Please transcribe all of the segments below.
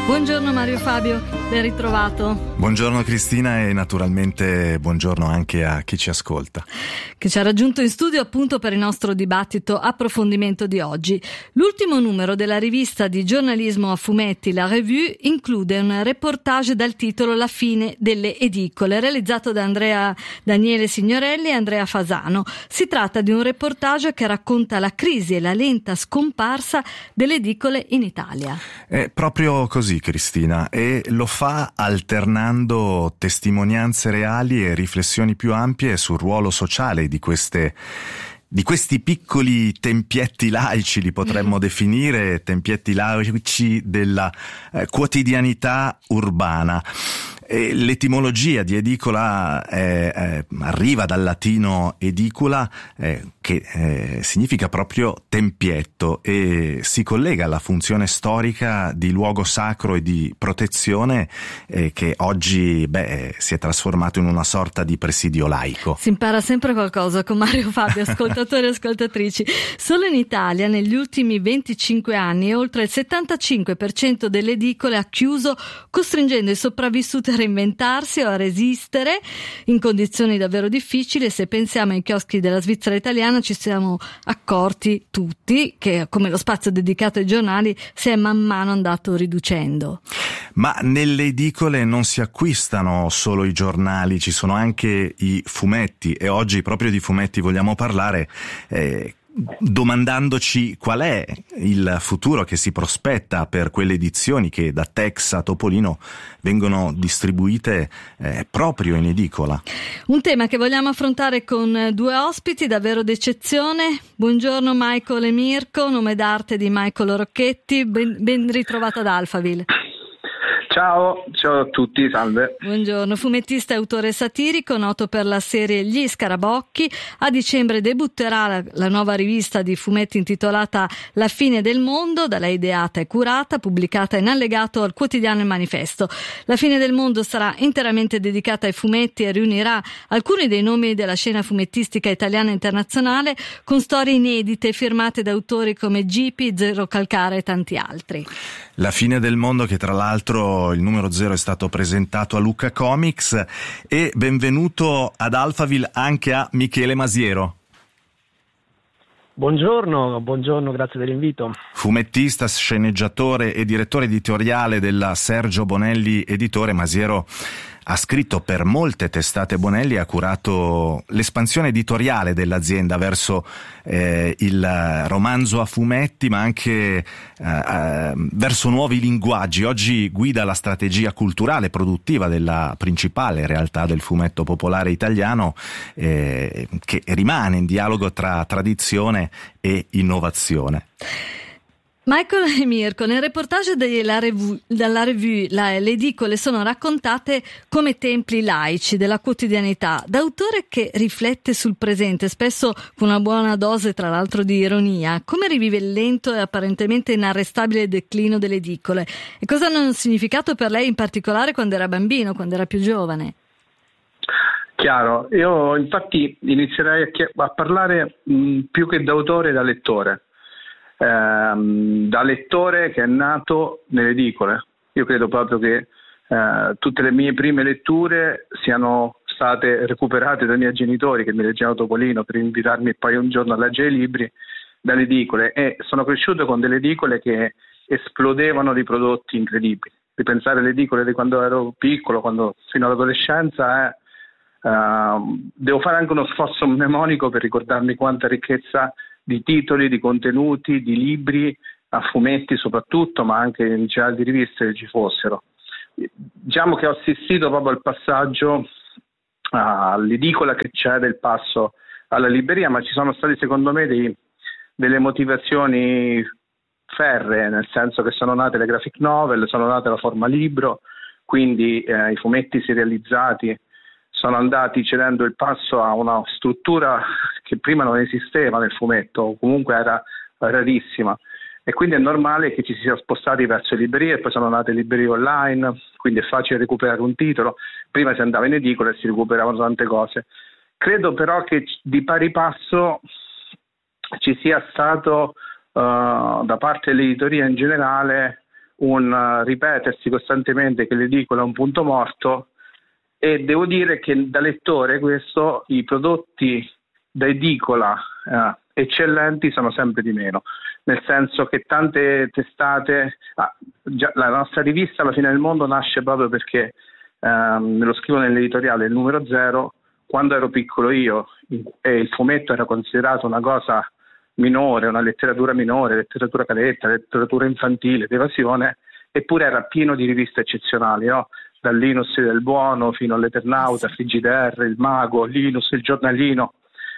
Buongiorno Mario Fabio, ben ritrovato. Buongiorno Cristina e naturalmente buongiorno anche a chi ci ascolta. Che ci ha raggiunto in studio appunto per il nostro dibattito approfondimento di oggi. L'ultimo numero della rivista di giornalismo a fumetti La Revue include un reportage dal titolo La fine delle edicole, realizzato da Daniele Signorelli e Andrea Fasano. Si tratta di un reportage che racconta la crisi e la lenta scomparsa delle edicole in Italia. È proprio così, Cristina, e lo fa alternando testimonianze reali e riflessioni più ampie sul ruolo sociale di questi piccoli tempietti laici, li potremmo definire, tempietti laici della quotidianità urbana. E l'etimologia di edicola arriva dal latino edicula, che significa proprio tempietto, e si collega alla funzione storica di luogo sacro e di protezione che oggi si è trasformato in una sorta di presidio laico. Si impara sempre qualcosa con Mario Fabio, ascoltatori e ascoltatrici. Solo in Italia negli ultimi 25 anni oltre il 75% delle edicole ha chiuso, costringendo i sopravvissuti a reinventarsi o a resistere in condizioni davvero difficili. Se pensiamo ai chioschi della Svizzera italiana, ci siamo accorti tutti che, come lo spazio dedicato ai giornali, si è man mano andato riducendo. Ma nelle edicole non si acquistano solo i giornali, ci sono anche i fumetti, e oggi proprio di fumetti vogliamo parlare, domandandoci qual è il futuro che si prospetta per quelle edizioni che da Tex a Topolino vengono distribuite proprio in edicola. Un tema che vogliamo affrontare con due ospiti davvero d'eccezione. Buongiorno Michael e Mirko, nome d'arte di Michael Rocchetti, ben ritrovato ad Alphaville. Ciao a tutti, salve. Buongiorno, fumettista e autore satirico, noto per la serie Gli Scarabocchi. A dicembre debutterà la nuova rivista di fumetti intitolata La fine del mondo, da lei ideata e curata, pubblicata in allegato al quotidiano Il Manifesto. La fine del mondo sarà interamente dedicata ai fumetti e riunirà alcuni dei nomi della scena fumettistica italiana e internazionale, con storie inedite firmate da autori come Gipi, Zero Calcare e tanti altri. La fine del mondo, che tra l'altro il numero 0 è stato presentato a Lucca Comics, e benvenuto ad Alphaville anche a Michele Masiero. Buongiorno, grazie dell'invito. Fumettista, sceneggiatore e direttore editoriale della Sergio Bonelli Editore, Masiero ha scritto per molte testate Bonelli e ha curato l'espansione editoriale dell'azienda verso il romanzo a fumetti, ma anche verso nuovi linguaggi. Oggi guida la strategia culturale e produttiva della principale realtà del fumetto popolare italiano, che rimane in dialogo tra tradizione e innovazione. Michael e Mirko, nel reportage della Revue, le edicole sono raccontate come templi laici della quotidianità, da autore che riflette sul presente, spesso con una buona dose tra l'altro di ironia. Come rivive il lento e apparentemente inarrestabile declino delle edicole? E cosa hanno significato per lei in particolare quando era bambino, quando era più giovane? Chiaro, io infatti inizierei a parlare più che da autore, da lettore. Da lettore che è nato nelle edicole. Io credo proprio che tutte le mie prime letture siano state recuperate dai miei genitori, che mi leggevano Topolino per invitarmi poi un giorno a leggere i libri, dalle edicole, e sono cresciuto con delle edicole che esplodevano di prodotti incredibili. Ripensare alle edicole di quando ero piccolo, fino all'adolescenza, devo fare anche uno sforzo mnemonico per ricordarmi quanta ricchezza di titoli, di contenuti, di libri, a fumetti soprattutto, ma anche in generale di riviste ci fossero. Diciamo che ho assistito proprio al passaggio all'edicola che c'è del passo alla libreria, ma ci sono stati secondo me delle motivazioni ferree, nel senso che sono nate le graphic novel, sono nate la forma libro, quindi i fumetti serializzati sono andati cedendo il passo a una struttura che prima non esisteva nel fumetto, o comunque era rarissima, e quindi è normale che ci si sia spostati verso le librerie, e poi sono nate librerie online, quindi è facile recuperare un titolo. Prima si andava in edicola e si recuperavano tante cose. Credo però che di pari passo ci sia stato da parte dell'editoria in generale un ripetersi costantemente che l'edicola è un punto morto, e devo dire che da lettore i prodotti da edicola eccellenti sono sempre di meno, nel senso che tante testate, la nostra rivista La Fine del Mondo nasce proprio perché, me lo scrivo nell'editoriale, il numero 0, quando ero piccolo io e il fumetto era considerato una cosa minore, una letteratura minore, letteratura cadetta, letteratura infantile, d'evasione, eppure era pieno di riviste eccezionali, no? Dal Linus del Buono fino all'Eternauta, Frigidaire, il Mago, Linus, il Giornalino,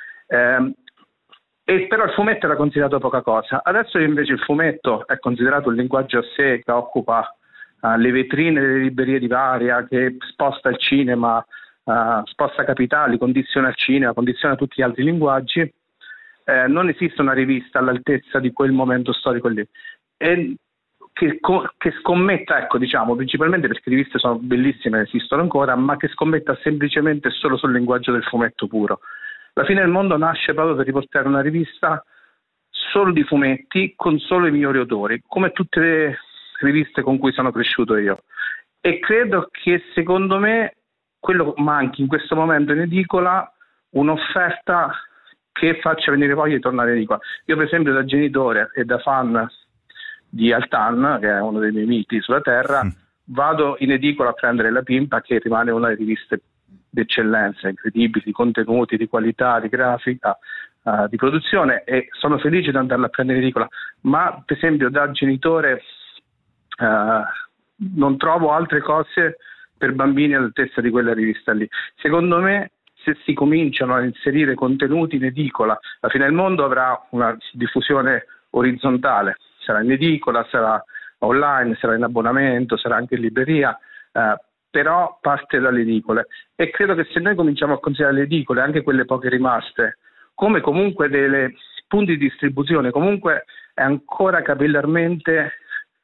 e però il fumetto era considerato poca cosa. Adesso invece il fumetto è considerato un linguaggio a sé, che occupa le vetrine delle librerie di varia, che sposta il cinema, sposta capitali, condiziona il cinema, condiziona tutti gli altri linguaggi. Non esiste una rivista all'altezza di quel momento storico lì, e che scommetta, diciamo, principalmente perché le riviste sono bellissime, esistono ancora, ma che scommetta semplicemente solo sul linguaggio del fumetto puro. La Fine del Mondo nasce proprio per riportare una rivista solo di fumetti, con solo i migliori autori, come tutte le riviste con cui sono cresciuto io, e credo che secondo me quello manchi in questo momento in edicola, un'offerta che faccia venire voglia di tornare in edicola. Io per esempio, da genitore e da fan di Altan, che è uno dei miei miti sulla terra, vado in edicola a prendere La Pimpa, che rimane una delle riviste d'eccellenza, incredibili, di contenuti, di qualità, di grafica, di produzione, e sono felice di andarla a prendere in edicola, ma per esempio da genitore non trovo altre cose per bambini all'altezza di quella rivista lì. Secondo me, se si cominciano a inserire contenuti in edicola, La Fine del Mondo avrà una diffusione orizzontale, sarà in edicola, sarà online, sarà in abbonamento, sarà anche in libreria, però parte dalle edicole, e credo che se noi cominciamo a considerare le edicole, anche quelle poche rimaste, come comunque dei punti di distribuzione, comunque è ancora capillarmente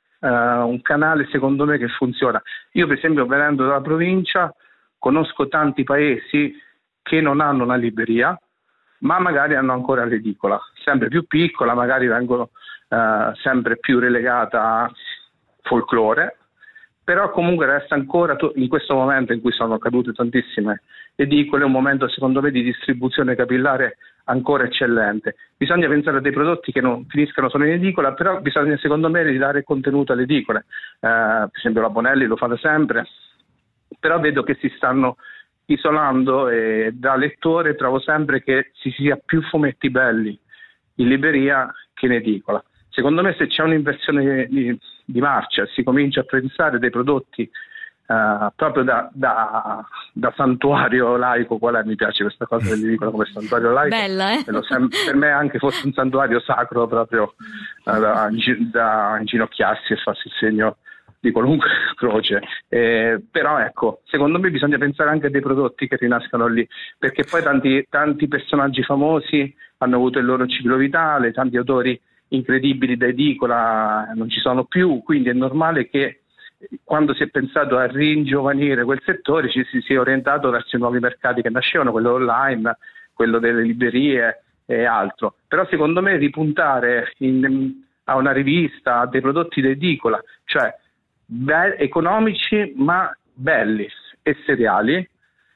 un canale, secondo me, che funziona. Io per esempio, venendo dalla provincia, conosco tanti paesi che non hanno una libreria, ma magari hanno ancora l'edicola, sempre più piccola, magari vengono sempre più relegata a folklore, però comunque resta ancora, in questo momento in cui sono cadute tantissime edicole, un momento secondo me di distribuzione capillare ancora eccellente. Bisogna pensare a dei prodotti che non finiscano solo in edicola, però bisogna secondo me ridare contenuto alle edicole, per esempio la Bonelli lo fa da sempre, però vedo che si stanno isolando, e da lettore trovo sempre che ci sia più fumetti belli in libreria che in edicola. Secondo me, se c'è un'inversione di marcia, si comincia a pensare dei prodotti proprio da santuario laico, qual è? Mi piace questa cosa dell'edicola come santuario laico. Bella, per me anche fosse un santuario sacro, proprio da inginocchiarsi e farsi il segno di qualunque croce, però ecco, secondo me bisogna pensare anche a dei prodotti che rinascano lì, perché poi tanti personaggi famosi hanno avuto il loro ciclo vitale, tanti autori incredibili da edicola non ci sono più, quindi è normale che quando si è pensato a ringiovanire quel settore ci si sia orientato verso i nuovi mercati che nascevano, quello online, quello delle librerie e altro. Però secondo me ripuntare a una rivista, a dei prodotti da edicola, cioè economici ma belli e seriali,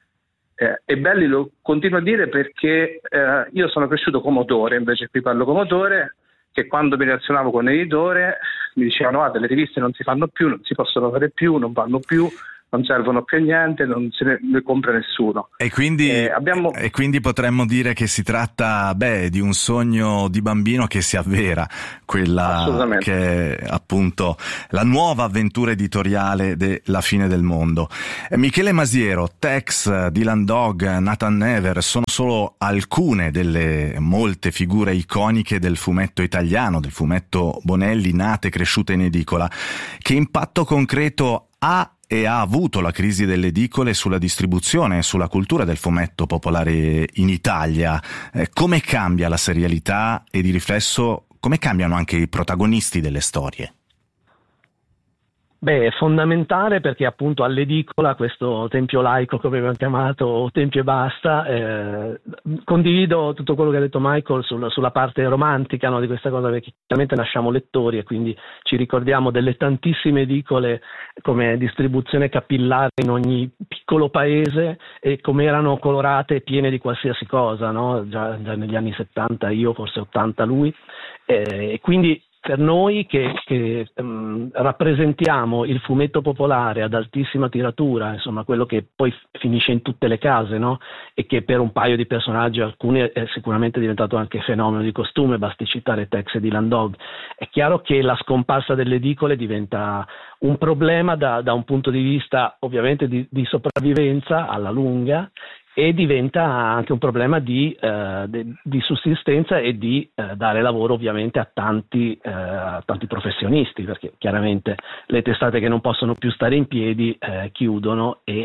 e belli lo continuo a dire perché io sono cresciuto come autore, invece qui parlo come autore, che quando mi relazionavo con l'editore mi dicevano: guarda, le riviste non si fanno più, non si possono fare più, non vanno più, non servono più a niente, non se ne compra nessuno. E quindi potremmo dire che si tratta di un sogno di bambino che si avvera, quella che è appunto la nuova avventura editoriale della Fine del Mondo. Michele Masiero, Tex, Dylan Dog, Nathan Never sono solo alcune delle molte figure iconiche del fumetto italiano, del fumetto Bonelli, nate e cresciute in edicola. Che impatto concreto ha avuto la crisi delle edicole sulla distribuzione e sulla cultura del fumetto popolare in Italia? Come cambia la serialità e di riflesso come cambiano anche i protagonisti delle storie? Beh, è fondamentale perché appunto all'edicola, questo tempio laico come abbiamo chiamato, o tempio e basta, condivido tutto quello che ha detto Michael sulla parte romantica, no, di questa cosa, perché chiaramente nasciamo lettori e quindi ci ricordiamo delle tantissime edicole come distribuzione capillare in ogni piccolo paese e come erano colorate e piene di qualsiasi cosa, no? Già negli anni 70 io, forse 80 lui, e quindi per noi che rappresentiamo il fumetto popolare ad altissima tiratura, insomma quello che poi finisce in tutte le case, no? E che per un paio di personaggi, alcuni è sicuramente diventato anche fenomeno di costume, basti citare Tex e Dylan Dog, è chiaro che la scomparsa delle edicole diventa un problema da un punto di vista ovviamente di sopravvivenza alla lunga, e diventa anche un problema di sussistenza e di dare lavoro ovviamente a tanti professionisti, perché chiaramente le testate che non possono più stare in piedi chiudono ed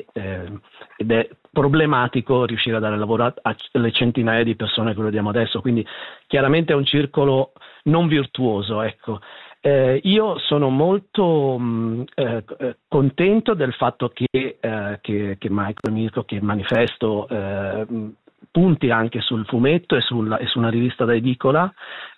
è problematico riuscire a dare lavoro alle centinaia di persone che lo diamo adesso, quindi chiaramente è un circolo non virtuoso, ecco. Io sono molto contento del fatto che Michael Mirko, che il manifesto punti anche sul fumetto e su una rivista da edicola,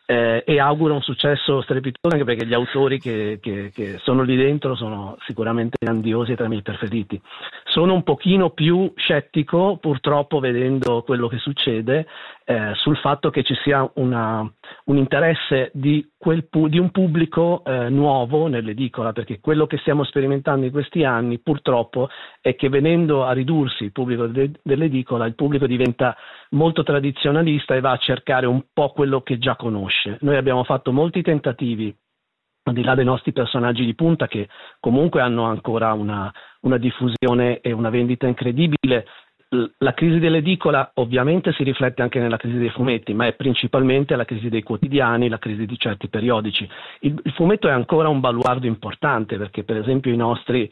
e auguro un successo strepitoso, anche perché gli autori che sono lì dentro sono sicuramente grandiosi e tra i miei preferiti. Sono un pochino più scettico, purtroppo, vedendo quello che succede, sul fatto che ci sia un interesse di un pubblico nuovo nell'edicola, perché quello che stiamo sperimentando in questi anni purtroppo è che, venendo a ridursi il pubblico dell'edicola, il pubblico diventa molto tradizionalista e va a cercare un po' quello che già conosce. Noi abbiamo fatto molti tentativi, al di là dei nostri personaggi di punta, che comunque hanno ancora una diffusione e una vendita incredibile. La crisi dell'edicola ovviamente si riflette anche nella crisi dei fumetti, ma è principalmente la crisi dei quotidiani, la crisi di certi periodici. Il fumetto è ancora un baluardo importante, perché per esempio i nostri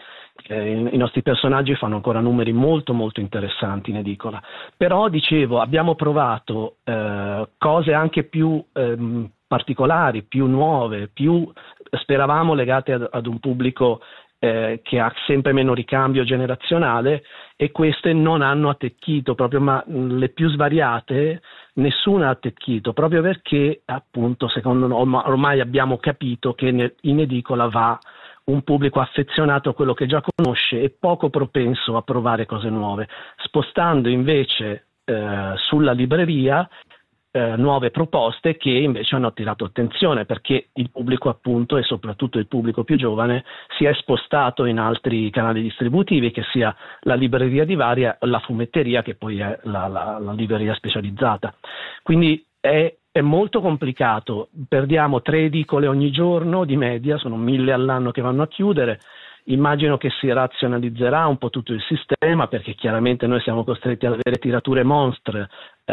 personaggi fanno ancora numeri molto molto interessanti in edicola. Però, dicevo, abbiamo provato cose anche più particolari, più nuove, più speravamo legate ad un pubblico che ha sempre meno ricambio generazionale, e queste non hanno attecchito proprio, ma le più svariate nessuna ha attecchito, proprio perché appunto secondo noi ormai abbiamo capito che in edicola va un pubblico affezionato a quello che già conosce e poco propenso a provare cose nuove, spostando invece sulla libreria nuove proposte che invece hanno attirato attenzione, perché il pubblico, appunto, e soprattutto il pubblico più giovane, si è spostato in altri canali distributivi, che sia la libreria di Varia, la fumetteria, che poi è la libreria specializzata. Quindi è molto complicato, perdiamo 3 edicole ogni giorno di media, sono 1000 all'anno che vanno a chiudere. Immagino che si razionalizzerà un po' tutto il sistema, perché chiaramente noi siamo costretti ad avere tirature monstre,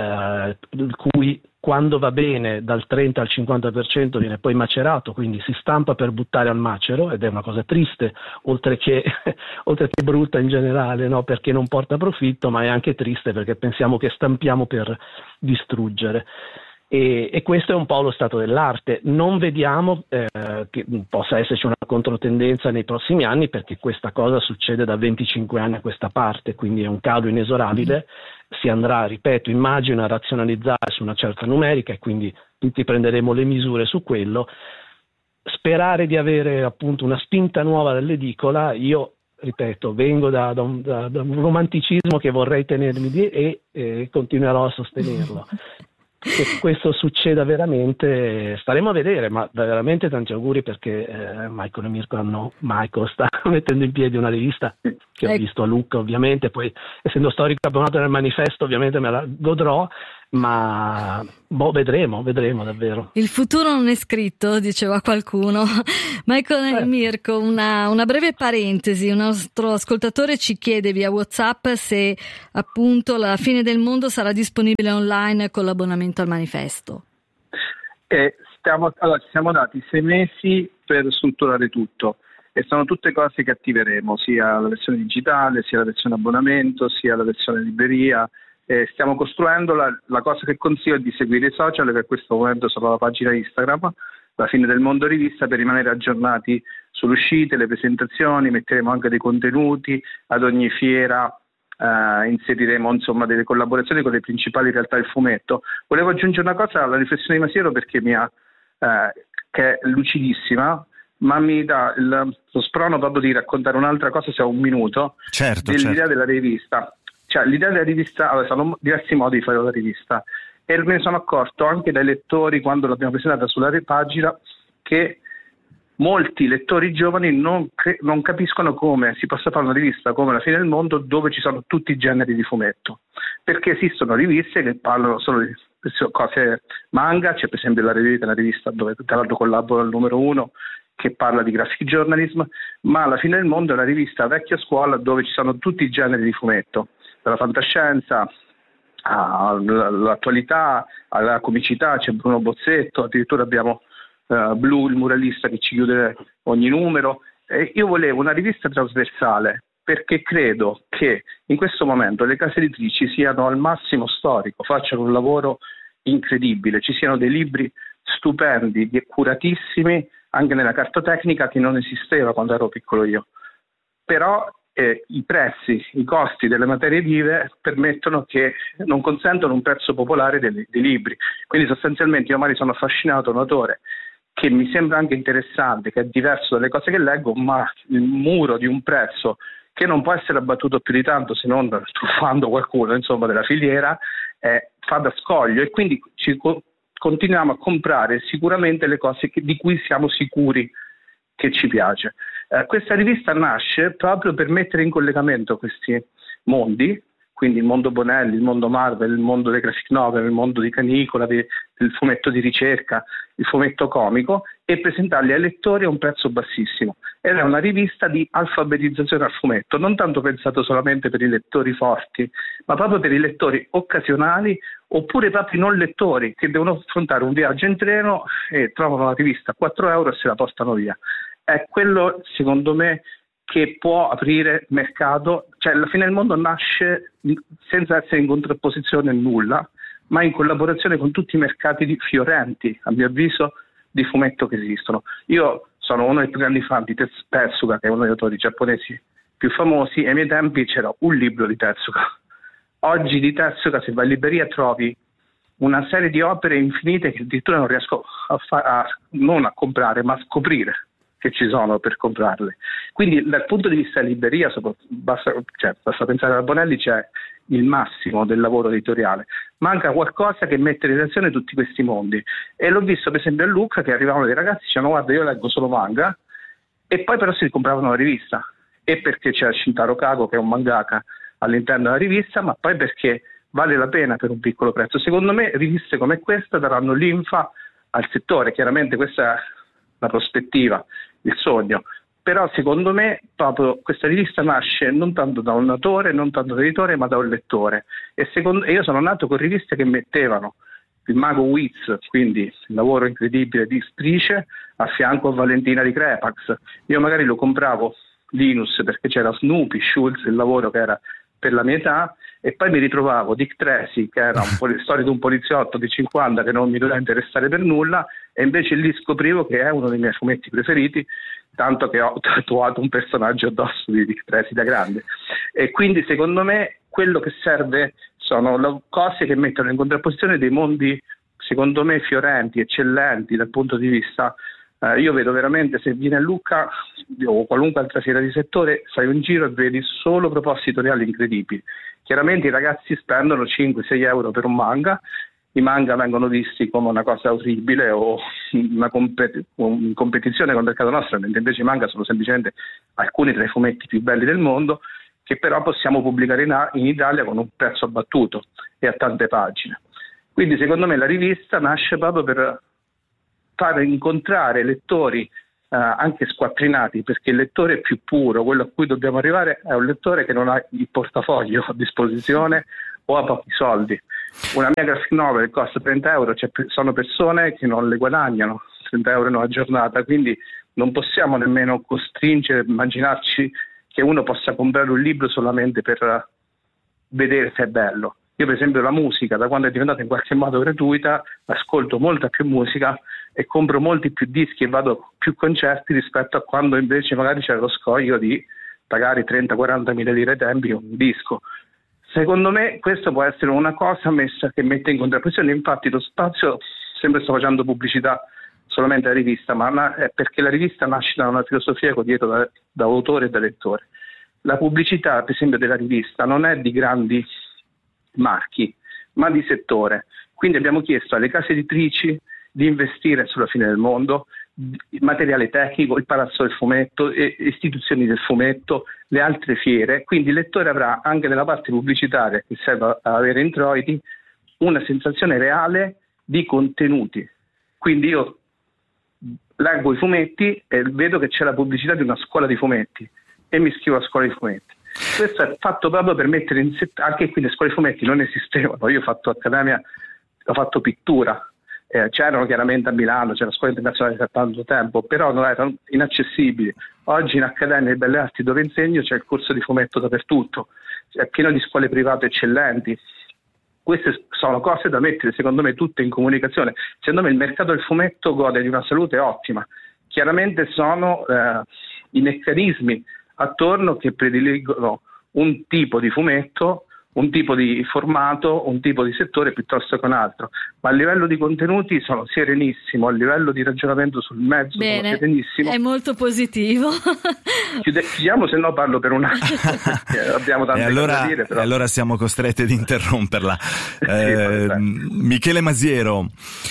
cui, quando va bene, dal 30 al 50% viene poi macerato, quindi si stampa per buttare al macero, ed è una cosa triste, oltre che brutta in generale, no? Perché non porta profitto, ma è anche triste perché pensiamo che stampiamo per distruggere. E questo è un po' lo stato dell'arte. Non vediamo che possa esserci una controtendenza nei prossimi anni, perché questa cosa succede da 25 anni a questa parte, quindi è un calo inesorabile. Si andrà, ripeto, immagino, a razionalizzare su una certa numerica, e quindi tutti prenderemo le misure su quello. Sperare di avere appunto una spinta nuova dall'edicola, io ripeto, vengo da un romanticismo che vorrei tenermi e continuerò a sostenerlo. Se questo succeda veramente, staremo a vedere, ma veramente tanti auguri, perché Michael e Michael sta mettendo in piedi una rivista che ho visto a Lucca, ovviamente, poi essendo storico abbonato nel manifesto ovviamente me la godrò, ma vedremo davvero. Il futuro non è scritto, diceva qualcuno. Michael e Mirko, una breve parentesi, un nostro ascoltatore ci chiede via WhatsApp se appunto La fine del mondo sarà disponibile online con l'abbonamento al manifesto. Ci siamo dati 6 mesi per strutturare tutto, e sono tutte cose che attiveremo, sia la versione digitale, sia la versione abbonamento, sia la versione libreria. Stiamo costruendo. La cosa che consiglio è di seguire i social, che a questo momento sono la pagina Instagram, La fine del mondo rivista, per rimanere aggiornati sulle uscite, le presentazioni, metteremo anche dei contenuti ad ogni fiera. Inseriremo insomma delle collaborazioni con le principali realtà del fumetto. Volevo aggiungere una cosa alla riflessione di Masiero, perché che è lucidissima, ma mi dà lo sprono proprio di raccontare un'altra cosa, se ho un minuto, dell'idea della rivista. Cioè, l'idea della rivista, allora, sono diversi modi di fare la rivista, e me ne sono accorto anche dai lettori quando l'abbiamo presentata sulla pagina, che molti lettori giovani non capiscono come si possa fare una rivista come La fine del mondo, dove ci sono tutti i generi di fumetto, perché esistono riviste che parlano solo di cose manga. C'è per esempio la rivista dove tra l'altro collabora il numero 1, che parla di graphic journalism, ma La fine del mondo è una rivista vecchia scuola dove ci sono tutti i generi di fumetto, dalla fantascienza all'attualità, alla comicità. C'è Bruno Bozzetto, addirittura abbiamo Blu, il muralista, che ci chiude ogni numero. Io volevo una rivista trasversale, perché credo che in questo momento le case editrici siano al massimo storico, facciano un lavoro incredibile, ci siano dei libri stupendi, curatissimi, anche nella cartotecnica, che non esisteva quando ero piccolo io. Però i prezzi, i costi delle materie vive permettono che non consentono un prezzo popolare dei libri. Quindi sostanzialmente io magari sono affascinato da un autore che mi sembra anche interessante, che è diverso dalle cose che leggo, ma il muro di un prezzo che non può essere abbattuto più di tanto, se non truffando qualcuno, insomma, della filiera, fa da scoglio, e quindi continuiamo a comprare sicuramente le cose di cui siamo sicuri che ci piace. Questa rivista nasce proprio per mettere in collegamento questi mondi, quindi il mondo Bonelli, il mondo Marvel, il mondo dei graphic novel, il mondo di Canicola, del fumetto di ricerca, il fumetto comico, e presentarli ai lettori a un prezzo bassissimo. Ed è una rivista di alfabetizzazione al fumetto, non tanto pensato solamente per i lettori forti, ma proprio per i lettori occasionali, oppure proprio non lettori che devono affrontare un viaggio in treno e trovano la rivista a 4 euro e se la portano via. È quello, secondo me, che può aprire mercato. Cioè, La fine del mondo nasce senza essere in contrapposizione a nulla, ma in collaborazione con tutti i mercati fiorenti, a mio avviso, di fumetto che esistono. Io sono uno dei più grandi fan di Tezuka, che è uno degli autori giapponesi più famosi, e ai miei tempi c'era un libro di Tezuka. Oggi di Tezuka, se vai in libreria, trovi una serie di opere infinite che addirittura non riesco non a comprare, ma a scoprire che ci sono per comprarle. Quindi dal punto di vista della libreria, basta pensare a Bonelli, c'è il massimo del lavoro editoriale. Manca qualcosa che mette in relazione tutti questi mondi, e l'ho visto per esempio a Lucca, che arrivavano dei ragazzi e dicevano: guarda, io leggo solo manga, e poi però si compravano la rivista, e perché c'è Shintaro Kago, che è un mangaka, all'interno della rivista, ma poi perché vale la pena per un piccolo prezzo. Secondo me riviste come questa daranno linfa al settore. Chiaramente questa è la prospettiva, il sogno, però secondo me proprio questa rivista nasce non tanto da un autore, non tanto da un editore, ma da un lettore. E io sono nato con riviste che mettevano il mago Wiz, quindi il lavoro incredibile di Strice, a fianco a Valentina di Crepax. Io magari lo compravo Linus perché c'era Snoopy, Schulz, il lavoro che era per la mia età, e poi mi ritrovavo Dick Tracy, che era storia di un poliziotto di 50 che non mi doveva interessare per nulla, e invece lì scoprivo che è uno dei miei fumetti preferiti, tanto che ho tatuato un personaggio addosso di Dick Tracy da grande. E quindi secondo me quello che serve sono cose che mettono in contrapposizione dei mondi, secondo me, fiorenti, eccellenti dal punto di vista. Io vedo veramente, se vieni a Lucca o qualunque altra fiera di settore, fai un giro e vedi solo proposte editoriali incredibili. Chiaramente i ragazzi spendono 5-6 euro per un manga, i manga vengono visti come una cosa orribile o una competizione con il mercato nostro, mentre invece i manga sono semplicemente alcuni tra i fumetti più belli del mondo, che però possiamo pubblicare in Italia con un prezzo abbattuto e a tante pagine. Quindi secondo me la rivista nasce proprio per far incontrare lettori anche squattrinati, perché il lettore più puro, quello a cui dobbiamo arrivare, è un lettore che non ha il portafoglio a disposizione o ha pochi soldi. Una mia graphic novel costa 30 euro, sono persone che non le guadagnano 30 euro in una giornata, quindi non possiamo nemmeno costringere, immaginarci che uno possa comprare un libro solamente per vedere se è bello. Io per esempio la musica, da quando è diventata in qualche modo gratuita, ascolto molta più musica e compro molti più dischi e vado a più concerti rispetto a quando invece magari c'era lo scoglio di pagare 30-40 mila lire ai tempi un disco. Secondo me questo può essere una cosa che mette in contrapposizione. Infatti lo Spazio sempre sta facendo pubblicità solamente alla rivista, ma è perché la rivista nasce da una filosofia dietro da autore e da lettore. La pubblicità, per esempio, della rivista non è di grandi marchi, ma di settore. Quindi abbiamo chiesto alle case editrici di investire sulla fine del mondo, materiale tecnico, il Palazzo del Fumetto, istituzioni del fumetto, le altre fiere. Quindi il lettore avrà anche nella parte pubblicitaria, che serve a avere introiti, una sensazione reale di contenuti. Quindi io leggo i fumetti e vedo che c'è la pubblicità di una scuola di fumetti e mi iscrivo a scuola di fumetti. Questo è fatto proprio per mettere anche qui le scuole di fumetti non esistevano. Io ho fatto accademia, ho fatto pittura, c'erano chiaramente a Milano, c'era la scuola internazionale per tanto tempo, però non erano inaccessibili. Oggi in Accademia di Belle Arti dove insegno c'è il corso di fumetto dappertutto, è pieno di scuole private eccellenti. Queste sono cose da mettere secondo me tutte in comunicazione. Secondo me il mercato del fumetto gode di una salute ottima. Chiaramente sono i meccanismi attorno che prediligono un tipo di fumetto, un tipo di formato, un tipo di settore piuttosto che un altro, ma a livello di contenuti sono serenissimo, a livello di ragionamento sul mezzo sono serenissimo. È molto positivo. Chiudiamo, se no parlo per un attimo. Abbiamo tante cose da dire, però. Allora siamo costretti ad interromperla. Michele Masiero,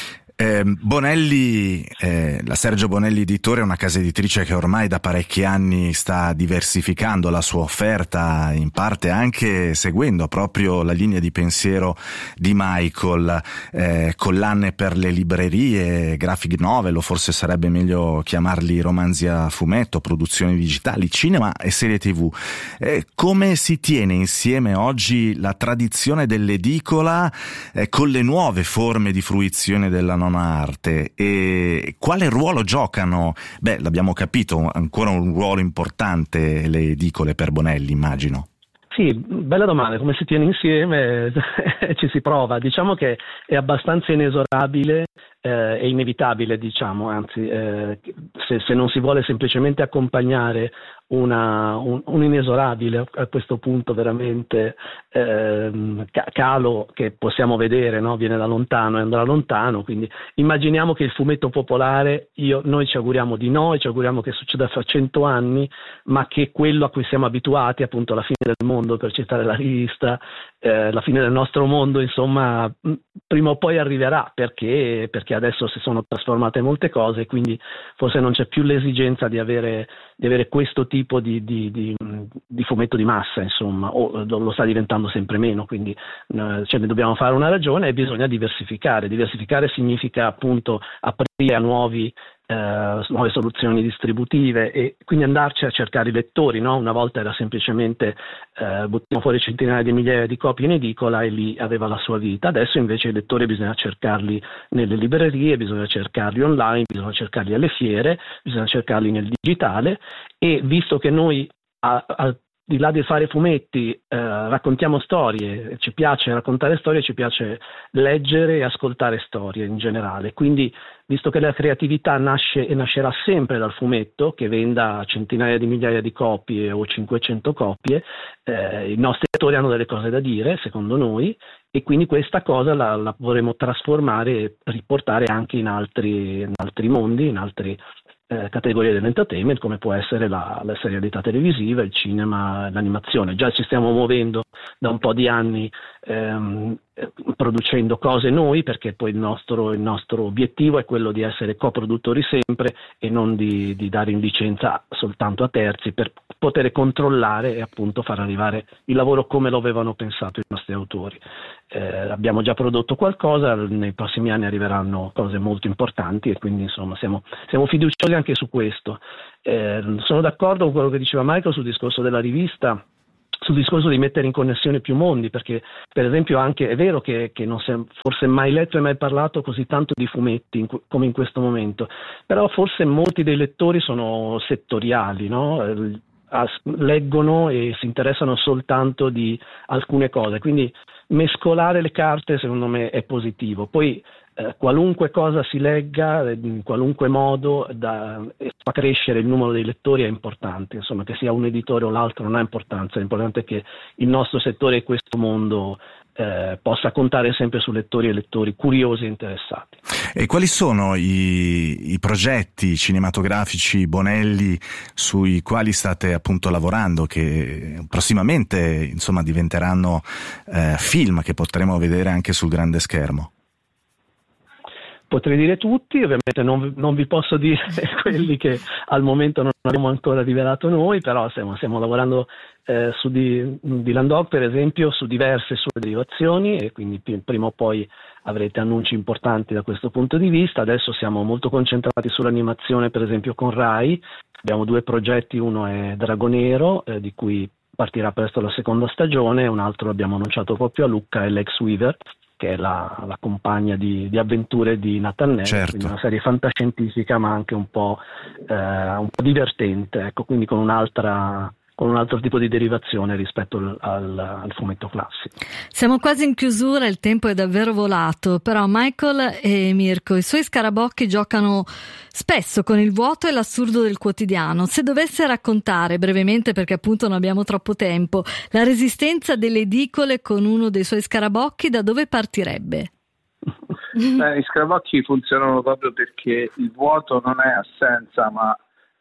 Bonelli, la Sergio Bonelli Editore è una casa editrice che ormai da parecchi anni sta diversificando la sua offerta, in parte anche seguendo proprio la linea di pensiero di Michael, collane per le librerie, graphic novel, o forse sarebbe meglio chiamarli romanzi a fumetto, produzioni digitali, cinema e serie TV. Come si tiene insieme oggi la tradizione dell'edicola con le nuove forme di fruizione della nona arte, e quale ruolo giocano? L'abbiamo capito, ancora un ruolo importante le edicole per Bonelli, immagino. Sì, bella domanda, come si tiene insieme? Ci si prova, diciamo che è abbastanza inesorabile e inevitabile, diciamo, anzi se non si vuole semplicemente accompagnare un inesorabile, a questo punto veramente calo che possiamo vedere, no? Viene da lontano e andrà lontano, quindi immaginiamo che il fumetto popolare, noi ci auguriamo di no, e ci auguriamo che succeda fra 100 anni, ma che quello a cui siamo abituati, appunto la fine del mondo, per citare la rivista, la fine del nostro mondo, insomma, prima o poi arriverà, perché adesso si sono trasformate molte cose, quindi forse non c'è più l'esigenza di avere questo tipo di fumetto di massa, insomma, o lo sta diventando sempre meno, quindi ne dobbiamo fare una ragione e bisogna diversificare. Diversificare significa appunto aprire a nuove soluzioni distributive e quindi andarci a cercare i lettori, no? Una volta era semplicemente buttiamo fuori centinaia di migliaia di copie in edicola e lì aveva la sua vita. Adesso invece i lettori bisogna cercarli nelle librerie, bisogna cercarli online, bisogna cercarli alle fiere, bisogna cercarli nel digitale, e visto che noi al di là di fare fumetti, raccontiamo storie, ci piace raccontare storie, ci piace leggere e ascoltare storie in generale. Quindi, visto che la creatività nasce e nascerà sempre dal fumetto, che venda centinaia di migliaia di copie o 500 copie, i nostri autori hanno delle cose da dire, secondo noi, e quindi questa cosa la vorremmo trasformare e riportare anche in altri mondi, in altri categorie dell'entertainment, come può essere la serialità televisiva, il cinema, l'animazione. Già ci stiamo muovendo da un po' di anni producendo cose noi, perché poi il nostro obiettivo è quello di essere coproduttori sempre e non di dare in licenza soltanto a terzi, per poter controllare e appunto far arrivare il lavoro come lo avevano pensato i nostri autori. Abbiamo già prodotto qualcosa, nei prossimi anni arriveranno cose molto importanti e quindi insomma siamo fiduciosi anche su questo. Sono d'accordo con quello che diceva Michael sul discorso della rivista, sul discorso di mettere in connessione più mondi, perché per esempio anche è vero che non si è forse mai letto e mai parlato così tanto di fumetti come in questo momento, però forse molti dei lettori sono settoriali, no? Leggono e si interessano soltanto di alcune cose, quindi mescolare le carte secondo me è positivo. Poi qualunque cosa si legga in qualunque modo fa crescere il numero dei lettori è importante, insomma, che sia un editore o l'altro non ha importanza, l'importante è che il nostro settore e questo mondo possa contare sempre su lettori e lettori curiosi e interessati. E quali sono i progetti cinematografici Bonelli sui quali state appunto lavorando, che prossimamente insomma diventeranno film che potremo vedere anche sul grande schermo? Potrei dire tutti, ovviamente non vi posso dire quelli che al momento non abbiamo ancora rivelato noi, però stiamo lavorando su Dylan Dog, per esempio, su diverse sue derivazioni, e quindi prima o poi avrete annunci importanti da questo punto di vista. Adesso siamo molto concentrati sull'animazione, per esempio con Rai. Abbiamo 2 progetti, uno è Dragonero, di cui partirà presto la seconda stagione, un altro l'abbiamo annunciato proprio a Lucca, è Lex Weaver, che è la compagna di avventure di Nathan Nell, certo. Quindi una serie fantascientifica ma anche un po' divertente, ecco, quindi con un altro tipo di derivazione rispetto al fumetto classico. Siamo quasi in chiusura, il tempo è davvero volato, però Michael e Mirko, i suoi scarabocchi giocano spesso con il vuoto e l'assurdo del quotidiano. Se dovesse raccontare brevemente, perché appunto non abbiamo troppo tempo, la resistenza delle edicole con uno dei suoi scarabocchi, da dove partirebbe? I scarabocchi funzionano proprio perché il vuoto non è assenza, ma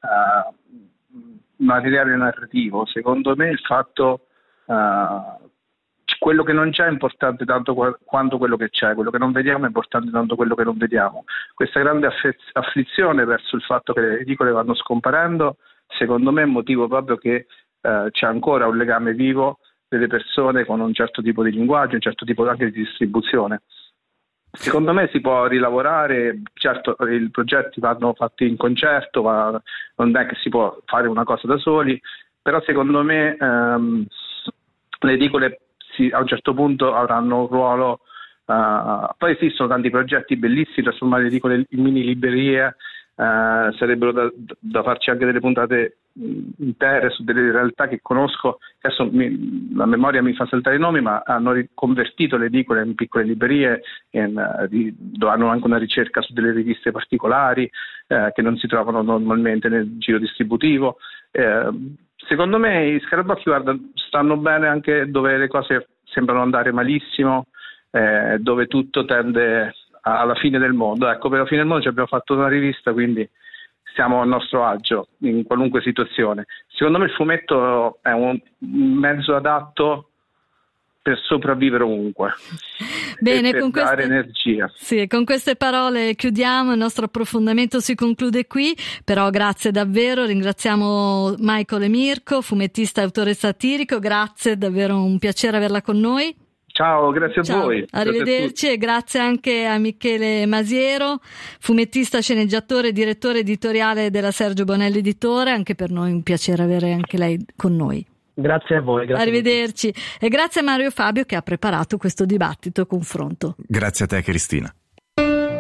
materiale narrativo. Secondo me il fatto quello che non c'è è importante tanto quanto quello che c'è, quello che non vediamo è importante tanto quello che non vediamo. Questa grande afflizione verso il fatto che le edicole vanno scomparendo, secondo me è motivo proprio che c'è ancora un legame vivo delle persone con un certo tipo di linguaggio, un certo tipo anche di distribuzione. Secondo me si può rilavorare, certo i progetti vanno fatti in concerto, non è che si può fare una cosa da soli, però secondo me le edicole a un certo punto avranno un ruolo, poi esistono tanti progetti bellissimi, trasformare le edicole in mini librerie, sarebbero da farci anche delle puntate intere su delle realtà che conosco, adesso la memoria mi fa saltare i nomi, ma hanno riconvertito le edicole in piccole librerie, dove hanno anche una ricerca su delle riviste particolari che non si trovano normalmente nel giro distributivo. Secondo me i scarabocchi stanno bene anche dove le cose sembrano andare malissimo, dove tutto tende alla fine del mondo. Ecco, per la fine del mondo ci abbiamo fatto una rivista, quindi stiamo a nostro agio in qualunque situazione. Secondo me il fumetto è un mezzo adatto per sopravvivere ovunque. Bene, e per dare energia. Sì, con queste parole chiudiamo, il nostro approfondimento si conclude qui, però grazie davvero, ringraziamo Michael e Mirko, fumettista e autore satirico, grazie, davvero un piacere averla con noi. Ciao, grazie a voi. Arrivederci e grazie anche a Michele Masiero, fumettista, sceneggiatore e direttore editoriale della Sergio Bonelli Editore, anche per noi un piacere avere anche lei con noi. Grazie a voi. Grazie. Arrivederci e grazie a Mario Fabio che ha preparato questo dibattito confronto. Grazie a te Cristina.